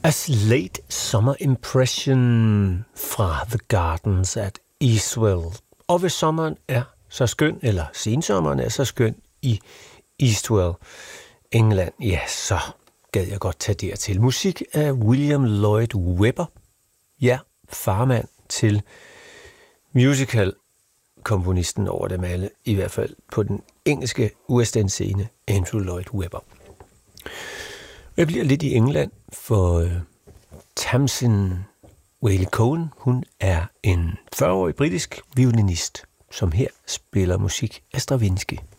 As Late Summer Impression fra The Gardens at Eastwell. Og hvis sommeren er så skøn, eller sensommeren er så skøn i Eastwell, England, ja, så gad jeg godt tage dertil. Musik af William Lloyd Webber. Ja, farmand til musical-komponisten over dem alle, i hvert fald på den engelske West End scene, Andrew Lloyd Webber. Jeg bliver lidt i England, for Tamsin Whaley Cohen, hun er en 40-årig britisk violinist, som her spiller musik af Stravinsky.